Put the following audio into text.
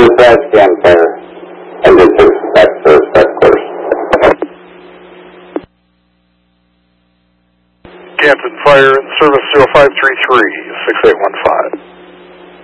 5, Campfire. Engine 6, back course. Canton Fire, service 0533, 6815.